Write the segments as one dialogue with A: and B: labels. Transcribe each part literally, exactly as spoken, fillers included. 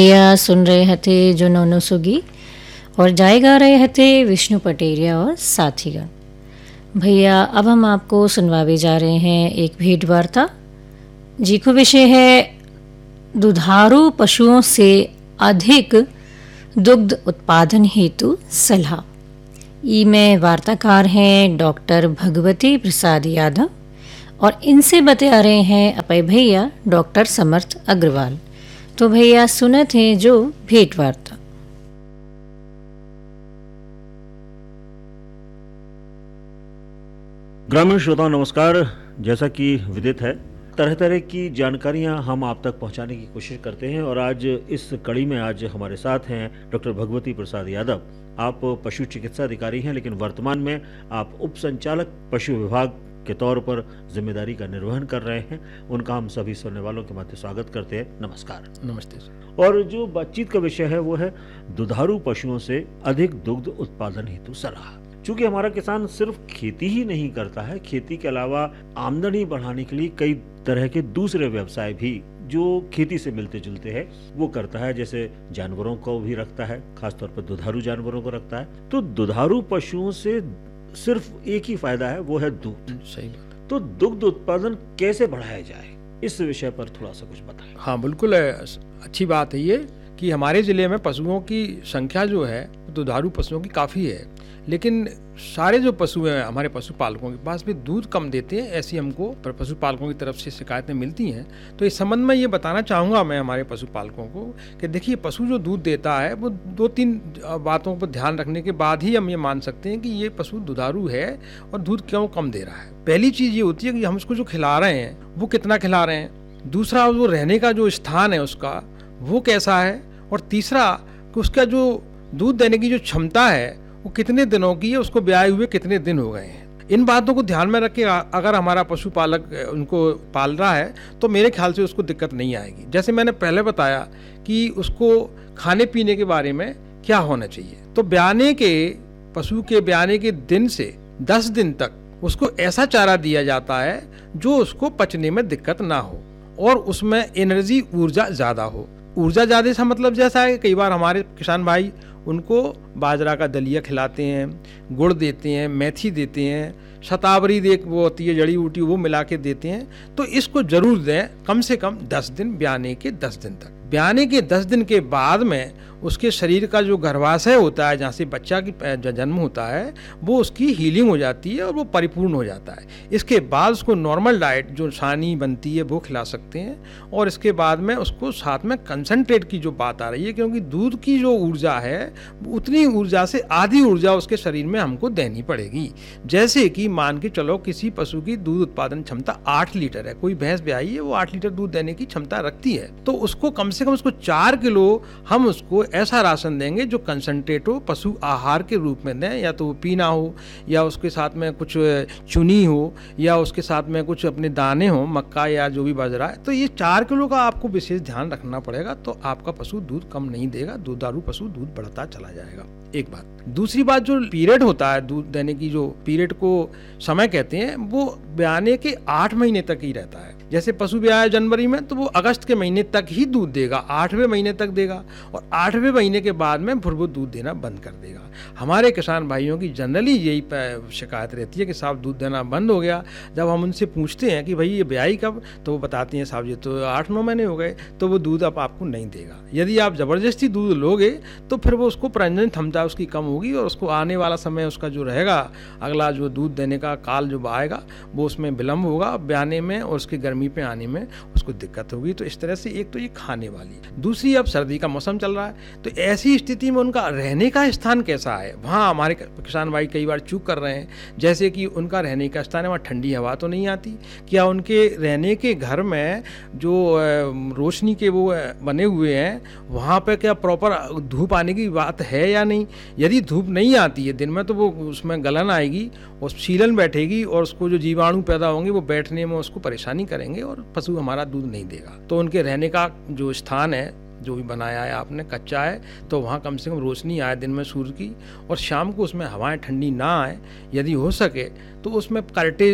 A: भैया सुन रहे थे जो नोनो सुगी और जाए गा रहे थे विष्णु पटेरिया और साथीगण। भैया अब हम आपको सुनवावे जा रहे हैं एक भेंट वार्ता जिको विषय है दुधारू पशुओं से अधिक दुग्ध उत्पादन हेतु सलाह। ई में वार्ताकार हैं डॉक्टर भगवती प्रसाद यादव और इनसे बता रहे हैं अपने भैया डॉक्टर समर्थ अग्रवाल। तो भैया सुनत हैं जो भेंट वार्ता।
B: ग्रामीण श्रोताओं नमस्कार। जैसा कि विदित है तरह तरह की जानकारियां हम आप तक पहुंचाने की कोशिश करते हैं और आज इस कड़ी में आज हमारे साथ हैं डॉक्टर भगवती प्रसाद यादव। आप पशु चिकित्सा अधिकारी हैं, लेकिन वर्तमान में आप उप संचालक पशु विभाग के तौर पर जिम्मेदारी का निर्वहन कर रहे हैं। उनका हम सभी सुनने वालों के मध्य स्वागत करते हैं। नमस्कार।
C: नमस्ते सर।
B: और जो बातचीत का विषय है वो है दुधारू पशुओं से अधिक दुग्ध उत्पादन हेतु सलाह। चूंकि हमारा किसान सिर्फ खेती ही नहीं करता है, खेती के अलावा आमदनी बढ़ाने के लिए कई तरह के दूसरे व्यवसाय भी जो खेती से मिलते जुलते हैं वो करता है। जैसे जानवरों को भी रखता है, खासतौर पर दुधारू जानवरों को रखता है। तो दुधारू पशुओं से सिर्फ एक ही फायदा है, वो है दूध।
C: सही बात।
B: तो दुग्ध उत्पादन कैसे बढ़ाया जाए, इस विषय पर थोड़ा सा कुछ बताएं।
C: हाँ बिल्कुल, अच्छी बात है ये कि हमारे ज़िले में पशुओं की संख्या जो है दुधारू पशुओं की काफ़ी है, लेकिन सारे जो पशु हैं हमारे पशुपालकों के पास भी दूध कम देते हैं, ऐसी हमको पशुपालकों की तरफ से शिकायतें मिलती हैं। तो इस संबंध में ये बताना चाहूँगा मैं हमारे पशुपालकों को कि देखिए, पशु जो दूध देता है वो दो तीन बातों पर ध्यान रखने के बाद ही हम ये मान सकते हैं कि ये पशु दुधारू है और दूध क्यों कम दे रहा है। पहली चीज़ ये होती है कि हम उसको जो खिला रहे हैं वो कितना खिला रहे हैं, दूसरा वो रहने का जो स्थान है उसका वो कैसा है, और तीसरा कि उसका जो दूध देने की जो क्षमता है वो कितने दिनों की है, उसको ब्याए हुए कितने दिन हो गए हैं। इन बातों को ध्यान में रख के अगर हमारा पशुपालक उनको पाल रहा है तो मेरे ख्याल से उसको दिक्कत नहीं आएगी। जैसे मैंने पहले बताया कि उसको खाने पीने के बारे में क्या होना चाहिए, तो ब्याने के पशु के ब्याने के दिन से दस दिन तक उसको ऐसा चारा दिया जाता है जो उसको पचने में दिक्कत ना हो और उसमें एनर्जी ऊर्जा ज़्यादा हो। ऊर्जा ज़्यादा सा मतलब जैसा है, कई बार हमारे किसान भाई उनको बाजरा का दलिया खिलाते हैं, गुड़ देते हैं, मेथी देते हैं, शतावरी देख वो होती है जड़ी बूटी वो मिला के देते हैं। तो इसको जरूर दें कम से कम दस दिन, ब्याने के दस दिन तक। ब्याने के दस दिन के बाद में उसके शरीर का जो गर्भाशय होता है जहाँ से बच्चा की जन्म होता है वो उसकी हीलिंग हो जाती है और वो परिपूर्ण हो जाता है। इसके बाद उसको नॉर्मल डाइट जो सानी बनती है वो खिला सकते हैं और इसके बाद में उसको साथ में कंसंट्रेट की जो बात आ रही है, क्योंकि दूध की जो ऊर्जा है उतनी ऊर्जा से आधी ऊर्जा उसके शरीर में हमको देनी पड़ेगी। जैसे कि मान के चलो किसी पशु की दूध उत्पादन क्षमता आठ लीटर है, कोई भैंस ब्याई है वो आठ लीटर दूध देने की क्षमता रखती है, तो उसको कम से कम उसको चार किलो हम उसको ऐसा राशन देंगे जो कंसंट्रेट हो, पशु आहार के रूप में दें, या तो वो पीना हो या उसके साथ में कुछ चुनी हो या उसके साथ में कुछ अपने दाने हो, मक्का या जो भी बाजरा है। तो ये चार किलो का आपको विशेष ध्यान रखना पड़ेगा, तो आपका पशु दूध कम नहीं देगा, दुधारू पशु दूध बढ़ता चला जाएगा। एक बात। दूसरी बात, जो पीरियड होता है दूध देने की, जो पीरियड को समय कहते हैं, वो ब्याने के आठ महीने तक ही रहता है। जैसे पशु ब्याया जनवरी में तो वो अगस्त के महीने तक ही दूध देगा, आठवें महीने तक देगा, और आठवें महीने के बाद में फिर वो दूध देना बंद कर देगा। हमारे किसान भाइयों की जनरली यही शिकायत रहती है कि साहब दूध देना बंद हो गया। जब हम उनसे पूछते हैं कि भाई ये ब्याई कब, तो वो बताते हैं साहब ये तो आठ नौ महीने हो गए, तो वो दूध अब आपको नहीं देगा। यदि आप ज़बरदस्ती दूध लोगे तो फिर वो उसको प्रजनन क्षमता उसकी कम होगी और उसको आने वाला समय उसका जो रहेगा, अगला जो दूध देने का काल जो आएगा वो उसमें विलम्ब होगा, ब्याने में और उसकी गर्मी पे आने में उसको दिक्कत होगी। तो इस तरह से एक तो ये खाने वाली, दूसरी अब सर्दी का मौसम चल रहा है, तो ऐसी स्थिति में उनका रहने का स्थान कैसा है, वहाँ हमारे किसान भाई कई बार चूक कर रहे हैं। जैसे कि उनका रहने का स्थान है, वहाँ ठंडी हवा तो नहीं आती, क्या उनके रहने के घर में जो रोशनी के वो बने हुए हैं वहाँ पे क्या प्रॉपर धूप आने की बात है या नहीं। यदि धूप नहीं आती है दिन में तो वो उसमें गलन आएगी और सीलन बैठेगी और उसको जो जीवाणु पैदा होंगे वो बैठने में उसको परेशानी करेंगे और पशु हमारा दूध नहीं देगा। तो उनके रहने का जो स्थान है जो भी बनाया है आपने कच्चा है, तो वहाँ कम से कम रोशनी आए दिन में सूर्य की, और शाम को उसमें हवाएं ठंडी ना आए। यदि हो सके तो उसमें कर्टेन्स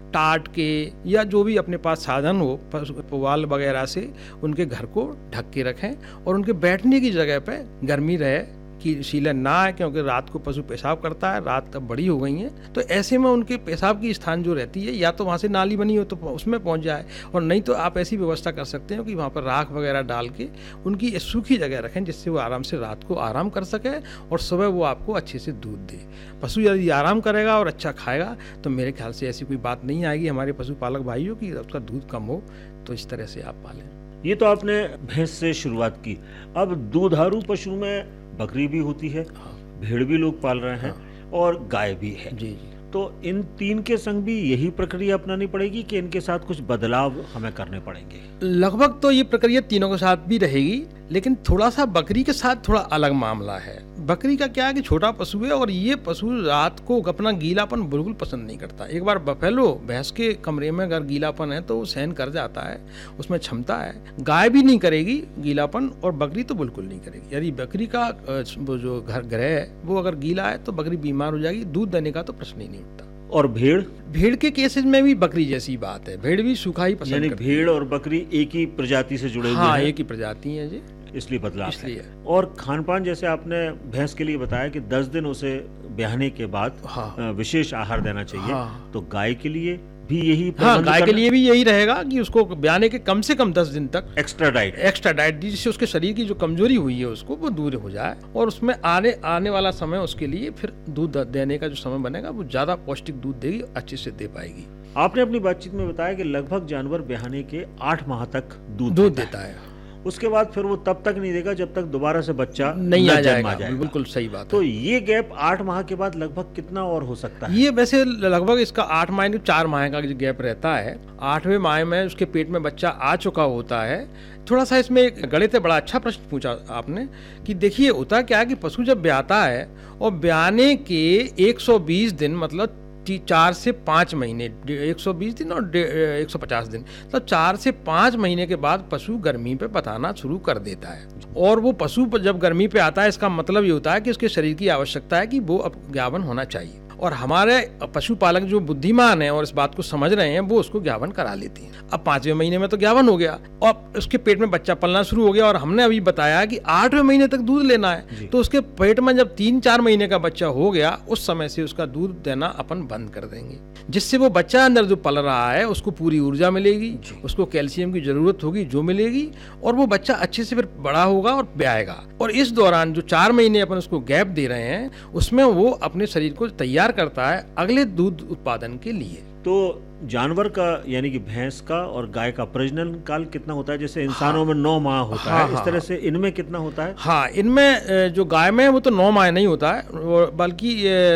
C: टाट के या जो भी अपने पास साधन हो पुआल वगैरह से उनके घर को ढक के रखें और उनके बैठने की जगह पे गर्मी रहे कि शीलन ना आए, क्योंकि रात को पशु पेशाब करता है, रात अब बड़ी हो गई हैं, तो ऐसे में उनके पेशाब की स्थान जो रहती है या तो वहाँ से नाली बनी हो तो उसमें पहुँच जाए, और नहीं तो आप ऐसी व्यवस्था कर सकते हो कि वहाँ पर राख वगैरह डाल के उनकी सूखी जगह रखें जिससे वो आराम से रात को आराम कर सके और सुबह वो आपको अच्छे से दूध दे। पशु यदि आराम करेगा और अच्छा खाएगा तो मेरे ख्याल से ऐसी कोई बात नहीं आएगी हमारे पशुपालक भाइयों की उसका दूध कम हो, तो इस तरह से आप पालें।
B: ये तो आपने भैंस से शुरुआत की, अब दूधारू पशु में बकरी भी होती है, भेड़ भी लोग पाल रहे हैं, और गाय भी है।
C: जी जी।
B: तो इन तीन के संग भी यही प्रक्रिया अपनानी पड़ेगी कि इनके साथ कुछ बदलाव हमें करने पड़ेंगे?
C: लगभग तो ये प्रक्रिया तीनों के साथ भी रहेगी, लेकिन थोड़ा सा बकरी के साथ थोड़ा अलग मामला है। बकरी का क्या है कि छोटा पशु है और ये पशु रात को अपना गीलापन बिल्कुल पसंद नहीं करता। एक बार बफेलो भैंस के कमरे में अगर गीलापन है तो वो सहन कर जाता है, उसमें क्षमता है। गाय भी नहीं करेगी गीलापन और बकरी तो बिल्कुल नहीं करेगी। यदि बकरी का वो जो घर ग्रह है वो अगर गीला है तो बकरी बीमार हो जाएगी, दूध देने का तो प्रश्न ही नहीं उठता।
B: और भेड़
C: भेड़ के केसेस में भी बकरी जैसी बात है, भेड़ भी सूखा ही पसंद
B: यानी
C: करती है।
B: भेड़ और बकरी एक ही प्रजाति से जुड़े हुए
C: हाँ,
B: हैं।
C: एक ही प्रजाति है जी,
B: इसलिए बदलाव
C: इसलिए
B: है। और खान पान जैसे आपने भैंस के लिए बताया कि दस दिन उसे ब्याहने के बाद
C: हाँ।
B: विशेष आहार देना चाहिए,
C: हाँ।
B: तो गाय के लिए भी यही
C: हाँ,
B: प्रबंध
C: गाय के
B: करना?
C: लिए भी यही रहेगा कि उसको ब्याहने के कम से कम दस दिन तक
B: एक्स्ट्रा डाइट
C: एक्स्ट्रा डाइट दी, जिससे उसके शरीर की जो कमजोरी हुई है उसको वो दूर हो जाए और उसमें आने आने वाला समय उसके लिए फिर दूध देने का जो समय बनेगा वो ज्यादा पौष्टिक दूध देगी, अच्छे से दे पाएगी।
B: आपने अपनी बातचीत में बताया कि लगभग जानवर ब्याहने के आठ माह तक दूध
C: दूध
B: देता
C: देता है,
B: है। उसके बाद फिर वो तब तक नहीं देगा जब तक दोबारा से बच्चा
C: नहीं
B: न
C: आ
B: जन्म
C: जाएगा।
B: आ जाएगा।
C: बिल्कुल सही बात
B: तो
C: है।
B: ये गैप आठ माह के बाद लगभग कितना और हो सकता है?
C: ये वैसे लगभग इसका आठ माह चार माह का जो गैप रहता है, आठवें माह में उसके पेट में बच्चा आ चुका होता है। थोड़ा सा इसमें एक गणित है, बड़ा अच्छा प्रश्न पूछा आपने कि देखिए होता क्या है कि पशु जब ब्याहता है और ब्याहने के एक सौ बीस दिन मतलब चार से पाँच महीने एक सौ बीस दिन और एक सौ पचास दिन मतलब चार से पाँच महीने के बाद पशु गर्मी पे बताना शुरू कर देता है। और वो पशु जब गर्मी पे आता है इसका मतलब ये होता है कि उसके शरीर की आवश्यकता है कि वो अब ज्ञापन होना चाहिए, और हमारे पशुपालक जो बुद्धिमान हैं और इस बात को समझ रहे हैं वो उसको ज्ञापन करा लेते हैं। अब पांचवें महीने में तो ज्ञापन हो गया और उसके पेट में बच्चा पलना शुरू हो गया, और हमने अभी बताया कि आठवें महीने तक दूध लेना है, तो उसके पेट में जब तीन चार महीने का बच्चा हो गया उस समय से उसका दूध देना अपन बंद कर देंगे, जिससे वो बच्चा अंदर जो पल रहा है उसको पूरी ऊर्जा मिलेगी, उसको कैल्शियम की जरूरत होगी जो मिलेगी, और वो बच्चा अच्छे से फिर बड़ा होगा और ब्याएगा। और इस दौरान जो चार महीने अपन उसको गैप दे रहे हैं उसमें वो अपने शरीर को तैयार करता है अगले दूध उत्पादन के लिए।
B: तो जानवर का यानी कि भैंस का और गाय का प्रजनन काल कितना होता है? जैसे इंसानों में नौ माह होता
C: हाँ,
B: है, इस
C: हाँ,
B: तरह से इनमें कितना होता है?
C: हाँ, इनमें जो गाय में है वो तो नौ माह नहीं होता है, बल्कि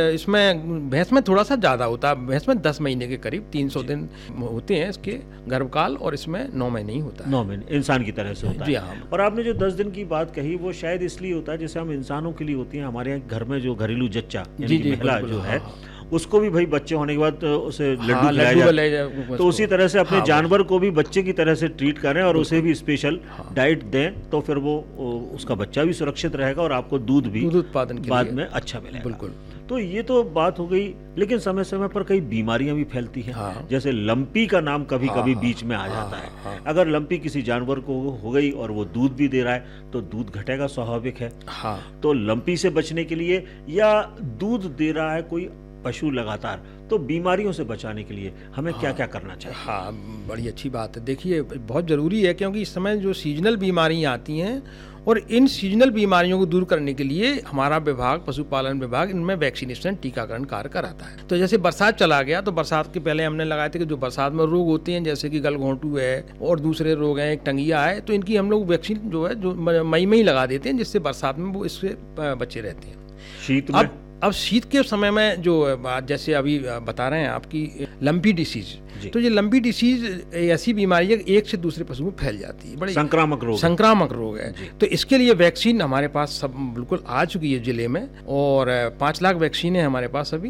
C: इसमें भैंस में थोड़ा सा ज्यादा होता है। भैंस में दस महीने के करीब तीन सौ दिन होते हैं इसके गर्भकाल, और इसमें नौ महीने ही होता है।
B: नौ महीने इंसान की तरह से होता
C: जी
B: है।
C: हाँ।
B: और आपने जो दस दिन की बात कही वो शायद इसलिए होता है जैसे हम इंसानों के लिए होती है, हमारे यहाँ घर में जो घरेलू जच्चा यानी कि महिला जो है उसको भी भाई बच्चे होने के बाद उसे लड्डू
C: हाँ,
B: खिलाया
C: लड्डू
B: जाता है, तो उसी तरह से अपने
C: हाँ,
B: जानवर को भी बच्चे की तरह से ट्रीट करें और उसे भी स्पेशल डाइट दें, तो फिर वो उसका बच्चा भी सुरक्षित रहेगा और आपको दूध भी
C: दूध उत्पादन के
B: बाद
C: लिए
B: में अच्छा मिलेगा।
C: बिल्कुल।
B: तो ये तो बात हो गई, लेकिन समय समय पर कई बीमारियां भी फैलती हैं।
C: हाँ।
B: जैसे लंपी का नाम कभी
C: हाँ,
B: कभी
C: हाँ,
B: बीच में आ जाता
C: हाँ,
B: है।
C: हाँ।
B: अगर लंपी किसी जानवर को हो गई और वो दूध भी दे रहा है तो दूध घटेगा, स्वाभाविक है।
C: हाँ।
B: तो लंपी से बचने के लिए या दूध दे रहा है कोई पशु लगातार, तो बीमारियों से बचाने के लिए हमें क्या क्या करना चाहिए?
C: हाँ, बड़ी अच्छी बात है। देखिए बहुत ज़रूरी है, क्योंकि इस समय जो सीजनल बीमारियाँ आती हैं और इन सीजनल बीमारियों को दूर करने के लिए हमारा विभाग, पशुपालन विभाग, इनमें वैक्सीनेशन टीकाकरण कार्य कराता है। तो जैसे बरसात चला गया तो बरसात के पहले हमने लगाए थे कि जो बरसात में रोग होते हैं जैसे कि गलघोंटू है और दूसरे रोग हैं, एक टंगिया है, तो इनकी हम लोग वैक्सीन जो है जो मई में ही लगा देते हैं, जिससे बरसात में वो इससे बचे रहते हैं।
B: शीत में
C: अब अब शीत के समय में जो जैसे अभी बता रहे हैं आपकी लंपी डिसीज, तो ये लंपी डिसीज ऐसी बीमारी है एक से दूसरे पशु में फैल जाती है, बड़ी
B: संक्रामक रोग
C: संक्रामक रोग है। तो इसके लिए वैक्सीन हमारे पास सब बिल्कुल आ चुकी है जिले में, और पाँच लाख वैक्सीन है हमारे पास अभी,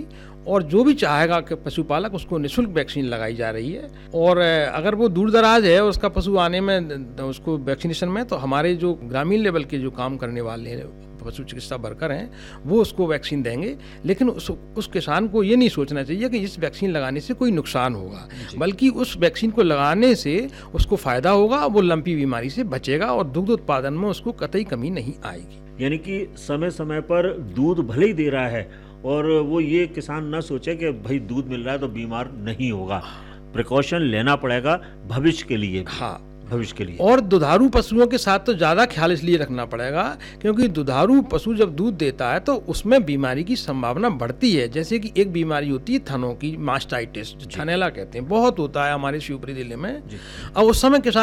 C: और जो भी चाहेगा कि पशुपालक उसको निःशुल्क वैक्सीन लगाई जा रही है। और अगर वो दूर दराज है उसका पशु आने में उसको वैक्सीनेशन में, तो हमारे जो ग्रामीण लेवल के जो काम करने वाले हैं पशु चिकित्सा वर्कर हैं वो उसको वैक्सीन देंगे। लेकिन उस उस किसान को ये नहीं सोचना चाहिए कि इस वैक्सीन लगाने से कोई नुकसान होगा, बल्कि उस वैक्सीन को लगाने से उसको फ़ायदा होगा, वो लंपी बीमारी से बचेगा और दुग्ध उत्पादन में उसको कतई कमी नहीं आएगी।
B: यानी कि समय समय पर दूध भले ही दे रहा है और वो ये किसान न सोचे कि भाई दूध मिल रहा है तो बीमार नहीं होगा, प्रिकॉशन लेना पड़ेगा भविष्य के लिए।
C: हाँ,
B: भविष्य के लिए।
C: और दुधारू पशुओं के साथ तो ज़्यादा ख्याल इसलिए रखना पड़ेगा क्योंकि दुधारू पशु जब दूध देता है तो उसमें बीमारी की संभावना बढ़ती है। जैसे कि एक बीमारी होती है थनों की, मास्टाइटिस, थनैला कहते हैं, बहुत होता है हमारे शिवपुरी जिले में। अब उस समय किसान